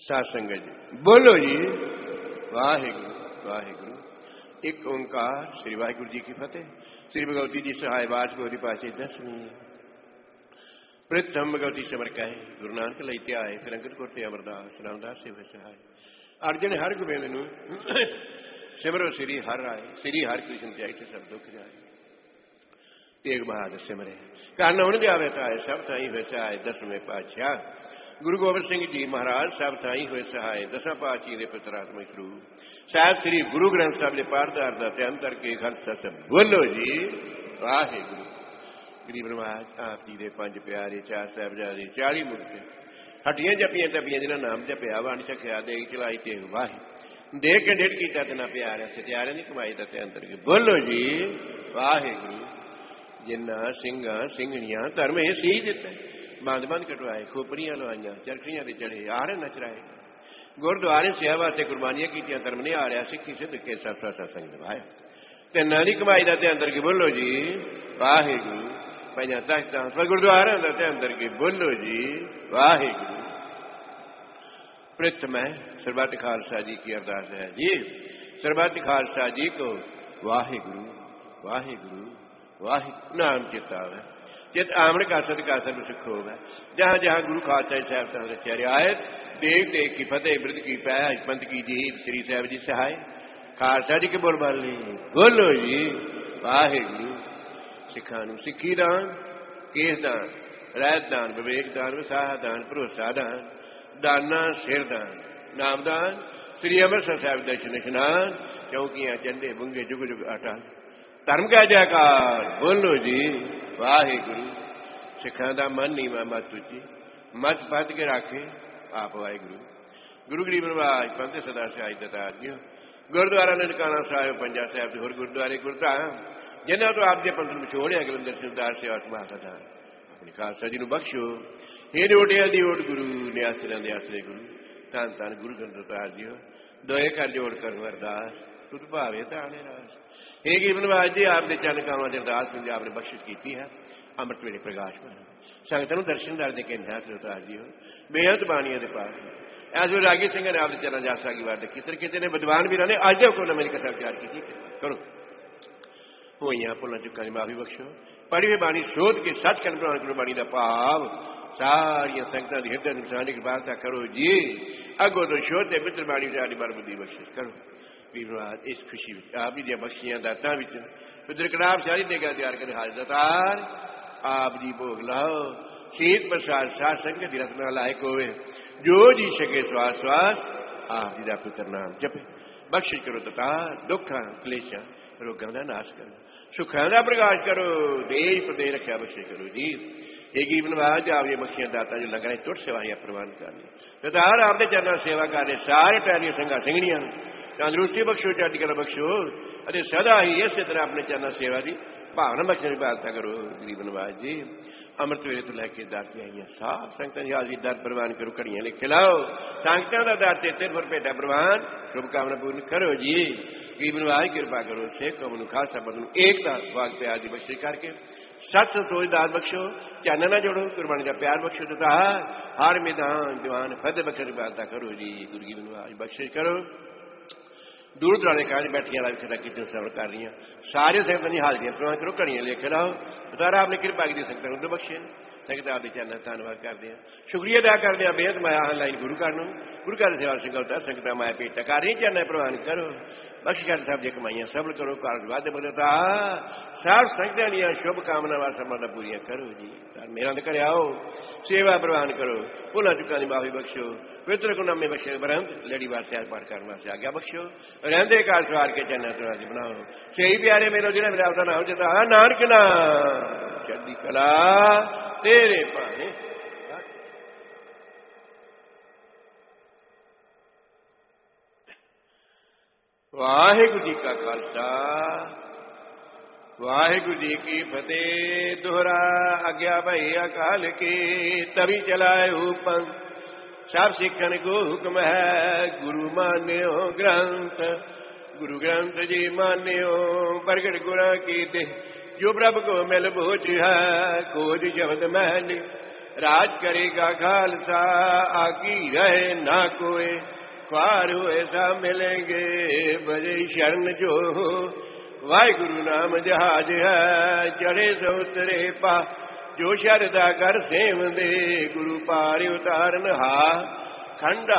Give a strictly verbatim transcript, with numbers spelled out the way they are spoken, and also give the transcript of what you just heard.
साध संगत जी बोलो जी वाहिगुरु वाहिगुरु। एक ओंकार श्री वाहिगुरु जी की फतेह। श्री भगवती जी सहाय बाज गौरी पाचे दसवीं प्रथम भगवती समर कहे गुरु नानक लैते आए फिर अंगद कोटे अमरदास रामदास से वसाए अर्जन हर गोबिंद नूं सिमरो श्री हर आए श्री हर कृष्ण त्याई से सब दुख जाए तेग बहादुर सिमरे कारण उन जावे आए सब थाई वसाए दसवें पातशाह गुरु गोबिंद सिंह जी महाराज सब थाई हुए सहाय दसा पातशाही के पुत्रात्मक स्वरूप साहब श्री गुरु ग्रंथ साहब के पाठदार का ध्यान करके खालसा सब बोलो जी वाहिगुरु। गरीब नवाज आप जी के पंज प्यारे चार साहबजादे चाली मुक्ते हटियां जपियां टपियां जिन्होंने नाम जपिया वंड छकिया देख चलाई ते वाही देख के डेढ़ किया तना प्यार सत्यारे की कमाई का ध्यान करके बोलो जी वाहिगुरु। जिन्ना सिंगा सिंघणियां धर्म ये सी दिता बंद बंद कटवाए खोपरियां लवाइया चरखियां से चढ़े आरे नचराए गुरुद्वारे सेवा वास्ते कुर्बानियां की धर्म ने आ रहा सिखी सिद्ध के साथ सत्संग निभाया तिना की कमाई का ध्यान करके बोलो जी वाहिगुरु। पंजा तख्तां पर गुरुद्वारा का ध्यान करके बोलो जी वाहिगुरु। प्रथम है सरबत खालसा जी की अरदास है जी सरबत खालसा जी को वाहिगुरु वाहिगुरु वाहिगुरु नाम चितावे चित आमण का सद का सर्व सुख होगा जहां जहां गुरु खालसा साहब तक रखे रियायत देव देव की फतेह मृद की पैज पंथ की जीत श्री साहब जी सहाय खालसा जी के बोल बाले बोलो जी वाहिगुरु। सिखा नूं सिखी दान केस दान रैत दान विवेक दान विसाह दान भरोसा दान दाना सिर दान नाम दान श्री अमृतसर साहब दर्शन इशनान चौकियां चंडे बुंगे जुग जुग अटल धर्म का जयकार बोलो जी वाहिगुरु। सिखा दा मन नीवा मत उची मत पद के राखे आप वाहिगुरु। गुरु गरीब नवाज पंथ सदा सिहाई दतार जी गुरुद्वारा ननकाना साहिब पंजा साहब होर गुरुद्वारे गुरुधाम जिन्हों तो आपके पंथ में छोड़िया गलंदर सिरदार सेवा महासदान अपनी खालसा जी बख्शो हे ओटिया दी ओट गुरु ने आसरे दे आसरे गुरु धन धन गुरु गंदरतार जी दोए कर जोड़ कर अरदास तुत भावे ताने रास हे गरीब नवाज जी आपके चरण कावां दी अरदास पंजाब ने बख्शिश की है अमृत वेले प्रकाश में संगत दर्शन दर दे के सरदार जी बेहद बाणिया के पास ऐस वे रागी सिंह ने आपके चरण जासा की वार की कितने ने विद्वान भी ने अज को मेरी कथा विचार की करो हुई भुलों चुका की माफी बख्शो पढ़ी हुई बाणी शोध के सच कन प्रमाण करो बाणी का भाव सारिया संगतां दी हिरदे निशानी की बात करो जी अगो तो शोध के मित्र बाणी सारी बार बुद्धि बख्शिश करो वीरवाद इस खुशी आप जी दियां बख्शियां दातां विच पितर कनाब सारी देगा तैयार कर हाजर दातार आप जी भोग लाओ शीत प्रसाद साध संगत दी रत्ना लायक होवे जो जी सके श्वास श्वास आप जी दा पुत्र नाम जपे बख्शिश करो दातार दुखा क्लेशा रोगों का नाश करो सुखों का प्रकाश करो देश प्रदेश रक्षा बख्शिश करो जी ये गरीब नवाज आप ये बख्शियां दाता जो लंगर तुट सेवाइयां प्रवान कर ली दातार आपके चरणों सेवा करने सारे प्यारियां संघा सिंघणियां तंदुरुस्ती बख्शो चढ़ती कला बख्शो अरे सदा ही इस तरह अपने चरणों सेवा की भावना बख्शने की प्रार्थना करो गरीब नवाज जी। अमृत वेले तो लैके दाती आई साफ संगत हाजरी दर प्रवान करो घड़ियां लिख के लाओ संगतां दा दर ते तेरे पर भेटा प्रवान शुभकामना पूर्ण करो जी। गरीब नवाज कृपा करो सिख कौम नूं खालसा पंथ नूं एकता वाग प्यार की बख्शिश करके सच संतोष दात बख्शो चानना ना जोड़ो कुर्बानी का प्यार बख्शो तथा हर मैदान जवान फतेह बख्शने की प्रार्थना करो जी। गुरु गरीब नवाज बख्शिश करो दूर दराले काज बैठिया लाइव खड़ा की सफर कर रही सारे संगत की हाजरियां प्रवान करो घड़ियां लेके लाओ सारा आपने कृपा की संगत उन्हें बख्शे संगत आपके चरणों धन्यवाद करते हैं शुक्रिया अदा करते हैं बेहद माया ऑनलाइन गुरु घर गुरु घर सेवा संगत संगत माया भेटा कर रही चरण प्रवान करो बख्श कर सब जी कमाइयां सबल करो कार वादे बोलता सब संगत दियां शुभ कामना वासना पूरियां करो जी। मेरा तो घर आओ सेवा प्रवान करो भुलों चुका की माफी बख्शो पवित्र को नामे बख्शे बरंत लड़ी वार सैर पाठ करने वास्ते आज्ञा बख्शो रहंदे काल सवार के चरण दरवाजे बनाओ सही प्यारे मेरे जिन्हें मेरा आपका नाम जता नानक नाम चढ़दी कला तेरे पाने। वाहिगुरु जी का खालसा वाहिगुरु जी की फतेह। दोहरा आज्ञा भई अकाल की तभी चलाए ऊपर सब सिखन को हुक्म है गुरु मान्यो ग्रंथ गुरु ग्रंथ जी मान्यो प्रगट गुणा की दे जो प्रभु को मिल बोझ है खोज शब्द महली राज करेगा खालसा आकी रहे ना कोई ख्वार हुए सा मिलेंगे बजे शरण जो वाहिगुरु नाम जहाज है चढ़े सो उतरे पा जो शरदा कर सेवंदे गुरु पार उतारन हा खंड